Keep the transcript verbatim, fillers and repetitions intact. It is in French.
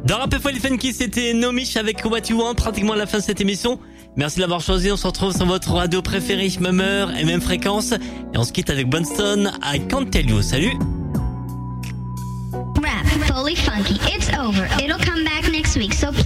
Dans Rap F L Funky, c'était Nomish avec What You Want, pratiquement à la fin de cette émission. Merci de l'avoir choisi, on se retrouve sur votre radio préférée, même heure et même fréquence. Et on se quitte avec Bunston, I Can't Tell You. Salut! Rap, fully funky, it's over. It'll come back next week, so please